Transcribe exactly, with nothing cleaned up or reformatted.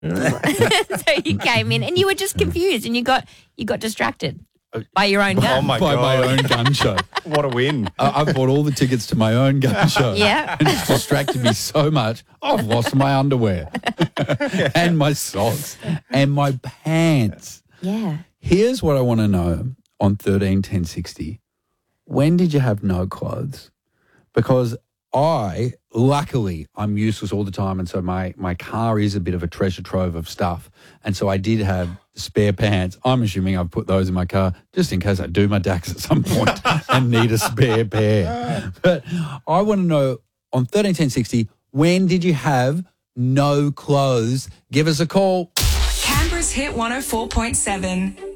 So you came in and you were just confused and you got you got distracted by your own gun. Oh, my By God. my own gun show. What a win. I- I've bought all the tickets to my own gun show. Yeah. And it's distracted me so much, I've lost my underwear and my socks and my pants. Yeah. Here's what I want to know on thirteen ten sixty. When did you have no clothes? Because I, luckily, I'm useless all the time, and so my, my car is a bit of a treasure trove of stuff. And so I did have spare pants. I'm assuming I've put those in my car just in case I do my D A X at some point and need a spare pair. But I want to know, on thirteen ten sixty, when did you have no clothes? Give us a call. Canberra's Hit one oh four point seven.